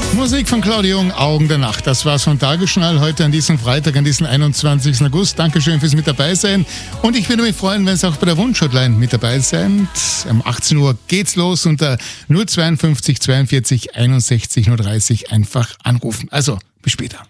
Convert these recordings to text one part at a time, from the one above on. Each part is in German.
Musik von Claudia Jung, Augen der Nacht. Das war's von Tagesschnall heute an diesem Freitag, an diesem 21. August. Dankeschön fürs mit dabei sein. Und ich würde mich freuen, wenn Sie auch bei der Wunschhotline mit dabei sind. Um 18 Uhr geht's los unter 052 42 61 030 einfach anrufen. Also, bis später.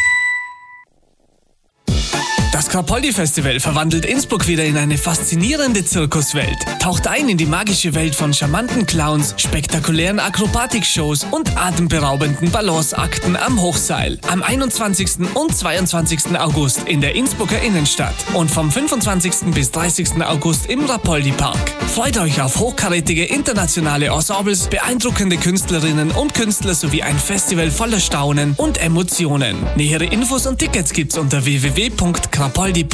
Das Krapoldi-Festival verwandelt Innsbruck wieder in eine faszinierende Zirkuswelt. Taucht ein in die magische Welt von charmanten Clowns, spektakulären Akrobatikshows und atemberaubenden Balanceakten am Hochseil. Am 21. und 22. August in der Innsbrucker Innenstadt und vom 25. bis 30. August im Rapoldi-Park. Freut euch auf hochkarätige internationale Ensembles, beeindruckende Künstlerinnen und Künstler sowie ein Festival voller Staunen und Emotionen. Nähere Infos und Tickets gibt's unter www.krapoldi.at.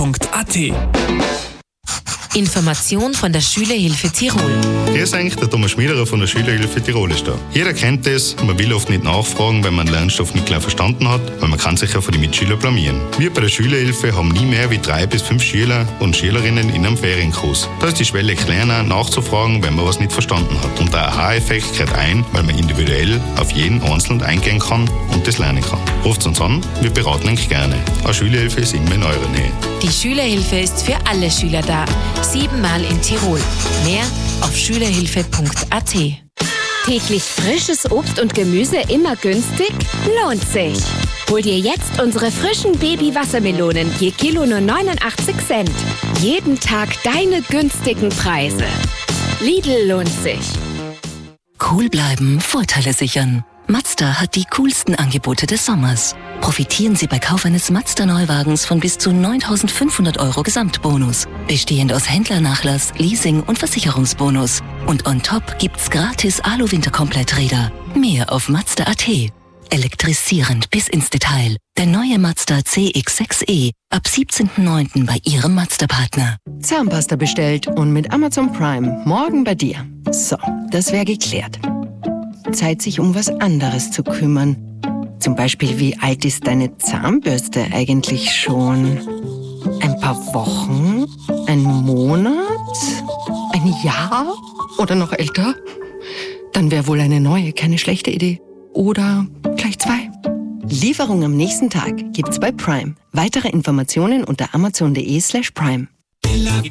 Information von der Schülerhilfe Tirol. Grüß euch, der Thomas Schmiederer von der Schülerhilfe Tirol ist da. Jeder kennt das, man will oft nicht nachfragen, wenn man einen Lernstoff nicht klar verstanden hat, weil man kann sich ja von den Mitschülern blamieren. Wir bei der Schülerhilfe haben nie mehr wie 3 bis 5 Schüler und Schülerinnen in einem Ferienkurs. Da ist die Schwelle kleiner, nachzufragen, wenn man was nicht verstanden hat. Und der Aha-Effekt kehrt ein, weil man individuell auf jeden Einzelnen eingehen kann und das lernen kann. Ruft uns an, wir beraten euch gerne. Eine Schülerhilfe ist immer in eurer Nähe. Die Schülerhilfe ist für alle Schüler da. 7-mal in Tirol. Mehr auf schülerhilfe.at. Täglich frisches Obst und Gemüse immer günstig? Lohnt sich. Hol dir jetzt unsere frischen Baby-Wassermelonen je Kilo nur 89 Cent. Jeden Tag deine günstigen Preise. Lidl lohnt sich. Cool bleiben, Vorteile sichern. Mazda hat die coolsten Angebote des Sommers. Profitieren Sie bei Kauf eines Mazda-Neuwagens von bis zu 9.500 € Gesamtbonus. Bestehend aus Händlernachlass, Leasing und Versicherungsbonus. Und on top gibt's gratis Alu-Winterkompletträder. Mehr auf Mazda.at. Elektrisierend bis ins Detail. Der neue Mazda CX-6e ab 17.09. bei Ihrem Mazda-Partner. Zahnpasta bestellt und mit Amazon Prime morgen bei dir. So, das wäre geklärt. Zeit, sich um was anderes zu kümmern. Zum Beispiel, wie alt ist deine Zahnbürste eigentlich schon? Ein paar Wochen? Ein Monat? Ein Jahr? Oder noch älter? Dann wäre wohl eine neue keine schlechte Idee. Oder gleich 2. Lieferung am nächsten Tag gibt's bei Prime. Weitere Informationen unter amazon.de/prime.